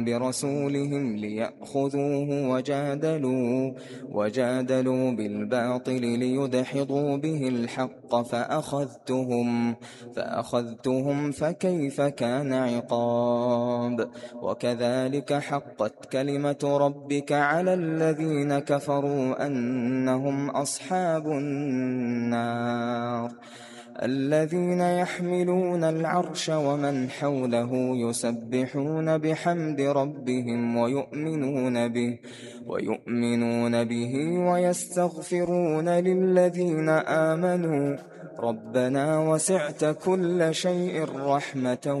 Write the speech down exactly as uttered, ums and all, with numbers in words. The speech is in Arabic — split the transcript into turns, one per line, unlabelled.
برسولهم ليأخذوه وجادلوا وجادلوا بالباطل ليدحضوا به الحق فأخذتهم فأخذتهم فكيف كان عقاب وكذلك حقت كلمة ربك على الذين كفروا أنهم أصحاب النار الذين يحملون العرش ومن حوله يسبحون بحمد ربهم ويؤمنون به ويؤمنون به ويستغفرون للذين آمنوا ربنا وسعت كل شيء رحمة